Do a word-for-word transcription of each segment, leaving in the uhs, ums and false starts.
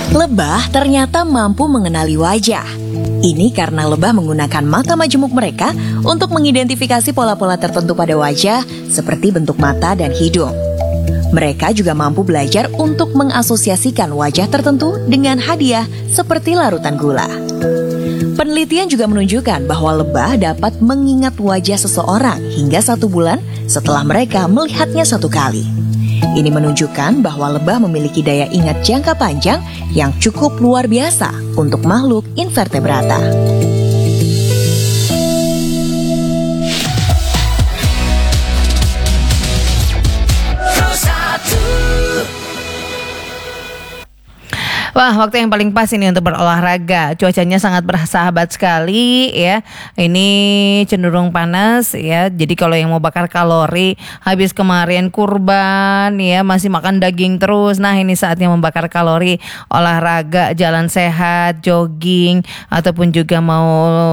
Lebah ternyata mampu mengenali wajah. Ini karena lebah menggunakan mata majemuk mereka untuk mengidentifikasi pola-pola tertentu pada wajah seperti bentuk mata dan hidung. Mereka juga mampu belajar untuk mengasosiasikan wajah tertentu dengan hadiah seperti larutan gula. Penelitian juga menunjukkan bahwa lebah dapat mengingat wajah seseorang hingga satu bulan setelah mereka melihatnya satu kali. Ini menunjukkan bahwa lebah memiliki daya ingat jangka panjang yang cukup luar biasa untuk makhluk invertebrata. Wah, waktu yang paling pas ini untuk berolahraga. Cuacanya sangat bersahabat sekali ya. Ini cenderung panas ya. Jadi kalau yang mau bakar kalori, habis kemarin kurban ya, masih makan daging terus. Nah, ini saatnya membakar kalori, olahraga, jalan sehat, jogging, ataupun juga mau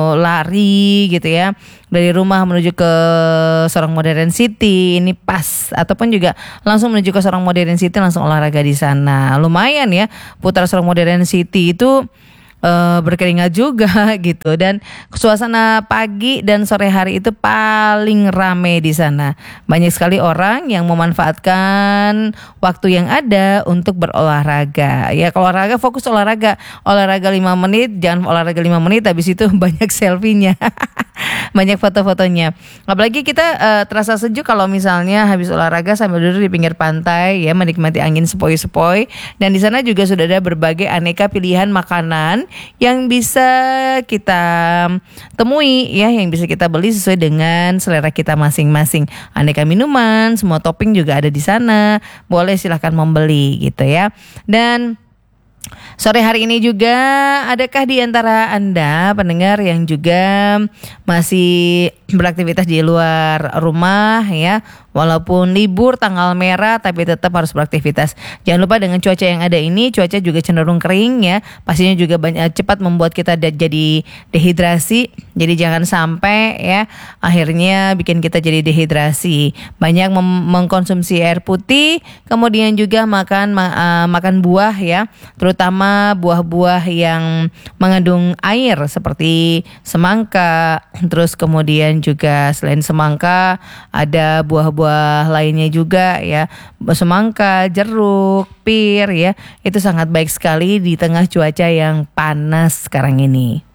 lari gitu ya. Dari rumah menuju ke Sorong Modern City, ini pas. Ataupun juga langsung menuju ke Sorong Modern City, langsung olahraga di sana. Lumayan ya, putar Sorong Modern City itu Uh, berkeringat juga gitu, dan suasana pagi dan sore hari itu paling rame di sana. Banyak sekali orang yang memanfaatkan waktu yang ada untuk berolahraga. Ya, kalau olahraga fokus olahraga, olahraga lima menit, jangan olahraga lima menit habis itu banyak selfie-nya. Banyak foto-fotonya. Apalagi kita uh, terasa sejuk kalau misalnya habis olahraga sambil duduk di pinggir pantai ya, menikmati angin sepoi-sepoi, dan di sana juga sudah ada berbagai aneka pilihan makanan yang bisa kita temui ya, yang bisa kita beli sesuai dengan selera kita masing-masing. Aneka minuman, semua topping juga ada di sana. Boleh silahkan membeli gitu ya. Dan sore hari ini juga, adakah di antara Anda pendengar yang juga masih beraktivitas di luar rumah ya, walaupun libur tanggal merah tapi tetap harus beraktivitas. Jangan lupa dengan cuaca yang ada ini, cuaca juga cenderung kering ya, pastinya juga banyak cepat membuat kita de- jadi dehidrasi. Jadi jangan sampai ya akhirnya bikin kita jadi dehidrasi. Banyak mem- mengkonsumsi air putih, kemudian juga makan ma- uh, makan buah ya, terutama buah-buah yang mengandung air seperti semangka. Terus kemudian juga selain semangka ada buah-buah lainnya juga ya, semangka, jeruk, pir ya. Itu sangat baik sekali di tengah cuaca yang panas sekarang ini.